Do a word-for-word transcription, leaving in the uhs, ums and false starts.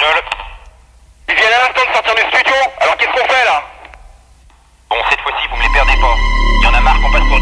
Pujol. Ils viennent à l'instant de sortir du studio, alors qu'est-ce qu'on fait là? Bon, cette fois-ci, vous me les perdez pas. Il y en a marre qu'on passe